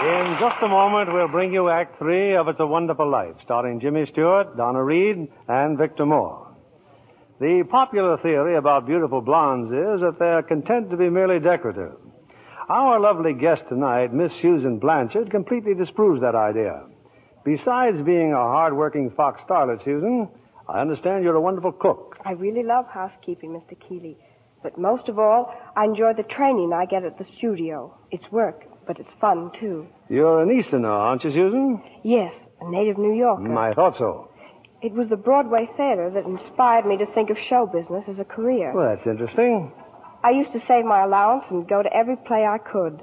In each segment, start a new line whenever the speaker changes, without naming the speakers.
In just a moment, we'll bring you Act 3 of It's a Wonderful Life, starring Jimmy Stewart, Donna Reed, and Victor Moore. The popular theory about beautiful blondes is that they're content to be merely decorative. Our lovely guest tonight, Miss Susan Blanchard, completely disproves that idea. Besides being a hard-working Fox starlet, Susan, I understand you're a wonderful cook.
I really love housekeeping, Mr. Keeley. But most of all, I enjoy the training I get at the studio. It's work, but it's fun, too.
You're an Easterner, aren't you, Susan?
Yes, a native New Yorker.
I thought so.
It was the Broadway theater that inspired me to think of show business as a career.
Well, that's interesting.
I used to save my allowance and go to every play I could.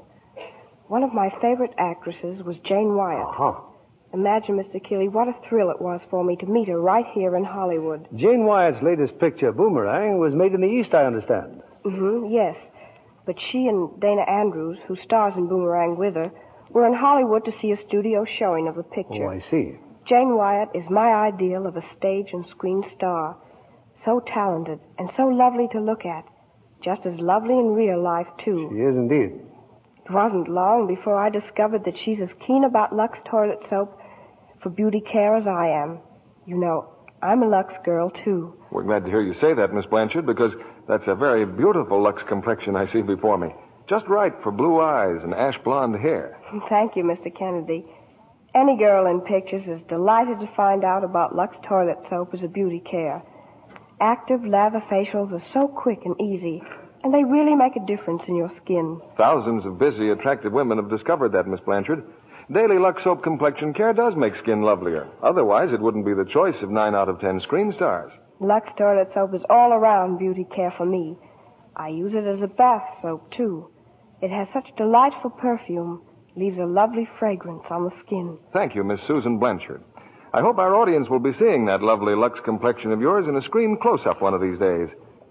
One of my favorite actresses was Jane Wyatt.
Uh-huh.
Imagine, Mr. Keeley, what a thrill it was for me to meet her right here in Hollywood.
Jane Wyatt's latest picture, Boomerang, was made in the East, I understand.
Yes. But she and Dana Andrews, who stars in Boomerang with her, were in Hollywood to see a studio showing of the picture.
Oh, I see.
Jane Wyatt is my ideal of a stage and screen star. So talented and so lovely to look at. Just as lovely in real life, too.
She is indeed.
It wasn't long before I discovered that she's as keen about Lux toilet soap for beauty care as I am. You know, I'm a Lux girl, too.
We're glad to hear you say that, Miss Blanchard, because that's a very beautiful Lux complexion I see before me. Just right for blue eyes and ash blonde hair.
Thank you, Mr. Kennedy. Any girl in pictures is delighted to find out about Lux toilet soap as a beauty care. Active lather facials are so quick and easy, and they really make a difference in your skin.
Thousands of busy, attractive women have discovered that, Miss Blanchard. Daily Lux Soap Complexion Care does make skin lovelier. Otherwise, it wouldn't be the choice of 9 out of 10 screen stars.
Lux toilet soap is all-around beauty care for me. I use it as a bath soap, too. It has such delightful perfume, leaves a lovely fragrance on the skin.
Thank you, Miss Susan Blanchard. I hope our audience will be seeing that lovely Lux complexion of yours in a screen close-up one of these days.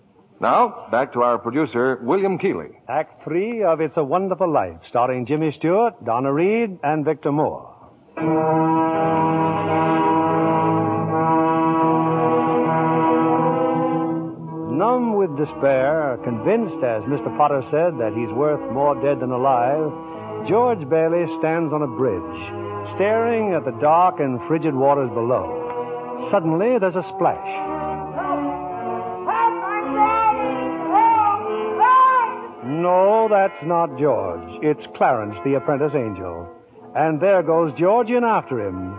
Now, back to our producer, William Keeley.
Act 3 of It's a Wonderful Life, starring Jimmy Stewart, Donna Reed, and Victor Moore. Numb with despair, convinced, as Mr. Potter said, that he's worth more dead than alive, George Bailey stands on a bridge, staring at the dark and frigid waters below. Suddenly, there's a splash. No, that's not George. It's Clarence, the apprentice angel. And there goes George in after him.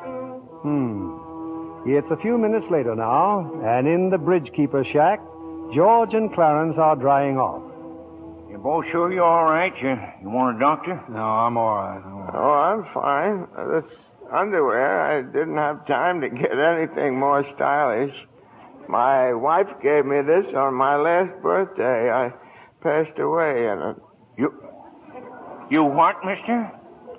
It's a few minutes later now, and in the bridge-keeper's shack, George and Clarence are drying off.
You both sure you're all right? You want a doctor?
No, I'm all right.
Oh, I'm fine. This underwear, I didn't have time to get anything more stylish. My wife gave me this on my last birthday. I passed away in it.
You what, mister?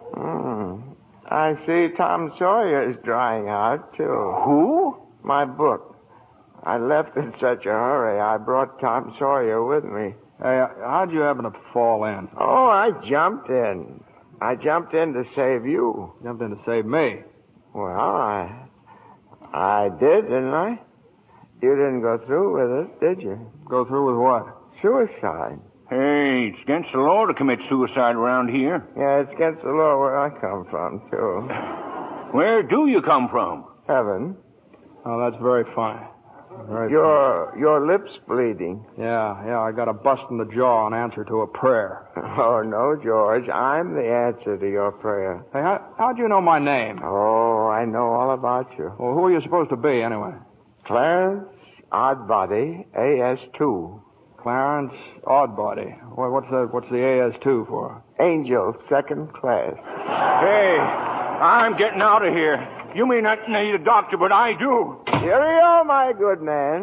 I see Tom Sawyer is drying out, too.
Who?
My book. I left in such a hurry, I brought Tom Sawyer with me.
Hey, how'd you happen to fall in?
Oh, I jumped in. I jumped in to save you.
Jumped in to save me.
Well, I did, didn't I? You didn't go through with it, did you?
Go through with what?
Suicide.
Hey, it's against the law to commit suicide around here.
Yeah, it's against the law where I come from, too.
Where do you come from?
Heaven.
Oh, that's very funny.
Your lips bleeding.
Yeah, I got a bust in the jaw in answer to a prayer.
Oh, no, George. I'm the answer to your prayer.
Hey, how'd you know my name?
Oh, I know all about you.
Well, who are you supposed to be, anyway?
Clarence Oddbody, AS2.
Clarence Oddbody. What's the AS2 for?
Angel, second class.
Hey, I'm getting out of here. You may not need a doctor, but I do.
Cheerio, my good man.